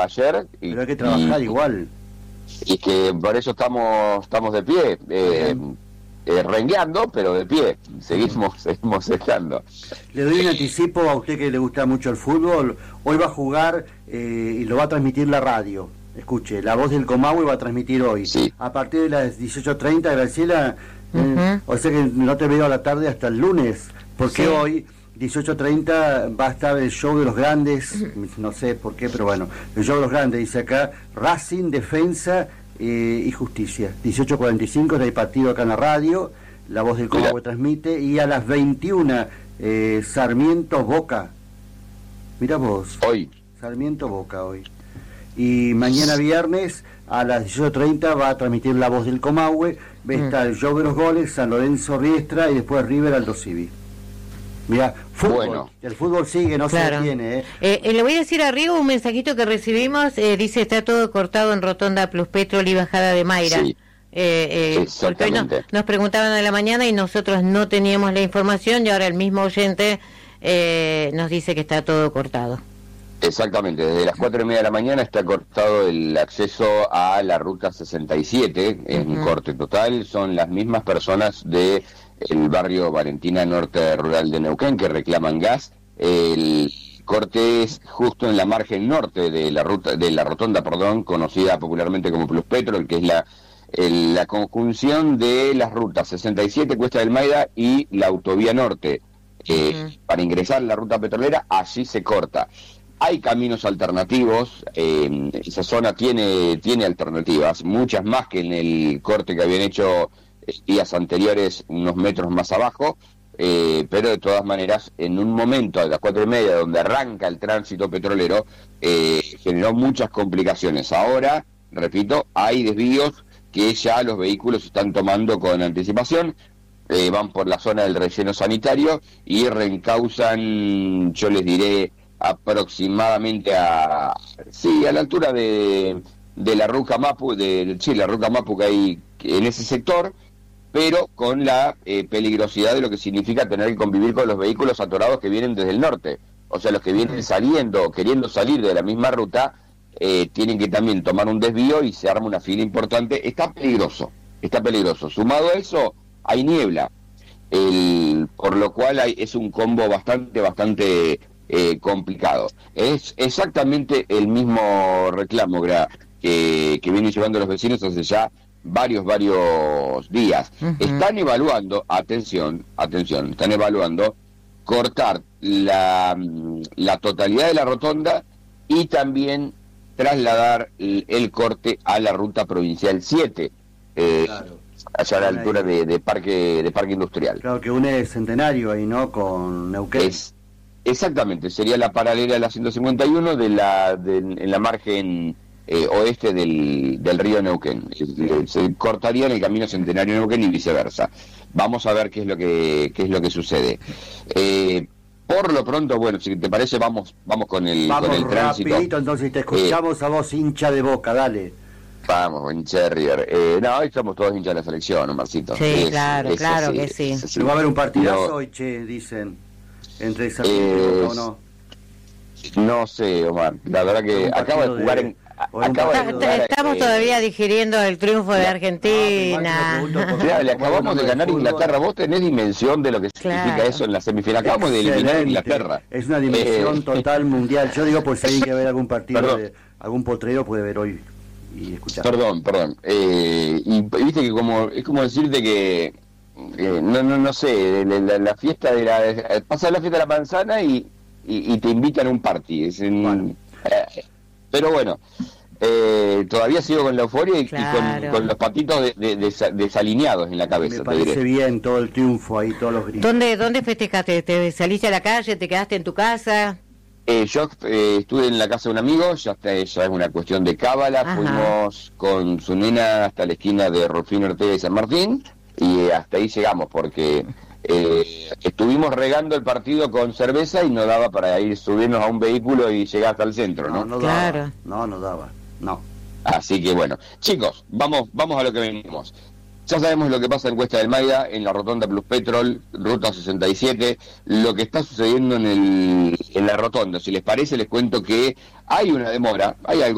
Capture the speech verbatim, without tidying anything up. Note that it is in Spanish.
ayer. Y, pero hay que trabajar y, igual. Y que por eso estamos estamos de pie, eh, eh, rengueando, pero de pie. Seguimos, seguimos estando. Le doy un anticipo a usted que le gusta mucho el fútbol. Hoy va a jugar eh, y lo va a transmitir la radio. Escuche, La Voz del Comahue va a transmitir hoy. Sí. A partir de las dieciocho treinta, Graciela, eh, Uh-huh. o sea que no te veo a la tarde hasta el lunes, porque Sí. hoy, dieciocho treinta, va a estar el show de los grandes, no sé por qué, pero bueno, el show de los grandes, dice acá, Racing, Defensa eh, y Justicia. dieciocho cuarenta y cinco, hay partido acá en la radio, La Voz del Comahue transmite, y a las veintiuna, eh, Sarmiento Boca. Mirá vos. Hoy. Sarmiento Boca hoy. Y mañana viernes a las dieciocho treinta va a transmitir La Voz del Comahue, va a estar el show de los goles, San Lorenzo Riestra y después River Aldo Civi. Mira, fútbol, Bueno. el fútbol sigue, no Claro. se detiene, ¿eh? Eh, eh, le voy a decir a Riego un mensajito que recibimos, eh, dice está todo cortado en Rotonda Plus Petrol y Bajada de Mayra. Sí. Eh, eh, porque hoy no- Exactamente. nos preguntaban a la mañana y nosotros no teníamos la información y ahora el mismo oyente eh, nos dice que está todo cortado. Exactamente, desde las cuatro y media de la mañana está cortado el acceso a la ruta sesenta y siete, en Ujú. corte total. Son las mismas personas de el barrio Valentina Norte Rural de Neuquén que reclaman gas. El corte es justo en la margen norte de la ruta, de la rotonda, perdón, conocida popularmente como Plus Petrol, que es la el- la conjunción de las rutas sesenta y siete, Cuesta del Maida, y la autovía norte. Eh, Ujú. Para ingresar a la ruta petrolera, allí se corta. Hay caminos alternativos, eh, esa zona tiene, tiene alternativas, muchas más que en el corte que habían hecho eh, días anteriores, unos metros más abajo, eh, pero de todas maneras, en un momento a las cuatro y media, donde arranca el tránsito petrolero, eh, generó muchas complicaciones. Ahora, repito, hay desvíos que ya los vehículos están tomando con anticipación. Eh, van por la zona del relleno sanitario y reencausan, yo les diré, aproximadamente a sí a la altura de, de la Ruca Mapu, de sí, la Ruca Mapu que hay en ese sector, pero con la eh, peligrosidad de lo que significa tener que convivir con los vehículos atorados que vienen desde el norte. O sea, los que vienen saliendo, queriendo salir de la misma ruta, eh, tienen que también tomar un desvío y se arma una fila importante. Está peligroso, está peligroso. Sumado a eso, hay niebla, el, por lo cual hay, es un combo bastante, bastante eh, complicado. Es exactamente el mismo reclamo gra, que, que vienen llevando los vecinos hace ya varios, varios días. Uh-huh. Están evaluando, atención, atención, están evaluando cortar la, la totalidad de la rotonda y también trasladar el, el corte a la ruta provincial siete, eh, Claro. allá a la altura de, de parque de parque industrial. Claro que une Centenario ahí, ¿no? Con Neuquén. Es exactamente, sería la paralela a la ciento cincuenta y uno de la de, en la margen eh, oeste del, del río Neuquén. Se, se cortaría en el camino Centenario Neuquén y viceversa. Vamos a ver qué es lo que qué es lo que sucede. Eh, por lo pronto, bueno, si te parece, vamos vamos con el Vamos con el tránsito. rapidito, entonces te escuchamos a vos, hincha de Boca, dale. Vamos, hincha de River. Eh, no, hoy somos todos hinchas de la selección, Marcito. Sí, Es- claro, es claro así, que sí. es así. No va a haber un partidazo No, hoy, che, dicen, entre esa Eh, o no. no sé, Omar. La verdad que Un acaba de partido jugar de- en... o un Acaba de Está- partido está- jugar, estamos eh, todavía digiriendo el triunfo de la- Argentina. Mirá, le acabamos de ganar a Inglaterra. Vos tenés dimensión de lo que significa Claro. eso en la semifinal. Acabamos de eliminar a Excelente. Inglaterra. Es una dimensión Eh, total mundial. Yo digo, pues si alguien que ver algún partido, Perdón. de algún potrero puede ver hoy y escuchar. Perdón, perdón. Eh, y viste que como es como decirte que eh, no, no, no sé, la, la- la fiesta de la eh, pasa la fiesta de la manzana y, y, y te invitan a un party. Es en- Bueno. eh, pero bueno, eh, todavía sigo con la euforia y, y Claro. con, con los patitos de- de- desa- desalineados en la cabeza. Me te diré. parece bien todo el triunfo ahí, todos los gritos. ¿Dónde, ¿Dónde festejaste? ¿Te saliste a la calle? ¿Te quedaste en tu casa? Eh, yo eh, estuve en la casa de un amigo, ya, está, ya es una cuestión de cábala, Ajá. fuimos con su nena hasta la esquina de Rufino Ortega y San Martín, y eh, hasta ahí llegamos, porque eh, estuvimos regando el partido con cerveza y no daba para ir subirnos a un vehículo y llegar hasta el centro, ¿no? No, no Claro. daba. No, no daba. No. Así que bueno, chicos, vamos vamos a lo que venimos. Ya sabemos lo que pasa en Cuesta del Maida, en la rotonda Plus Petrol, ruta sesenta y siete, lo que está sucediendo en el en la rotonda. Si les parece, les cuento que hay una demora, hay algo